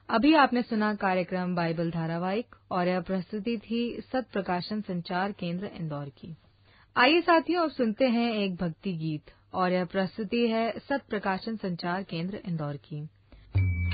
अभी आपने सुना कार्यक्रम बाइबल धारावाहिक और यह प्रस्तुति थी सत प्रकाशन संचार केंद्र इंदौर की। आइए साथियों, अब सुनते हैं एक भक्ति गीत और यह प्रस्तुति है सत प्रकाशन संचार केंद्र इंदौर की।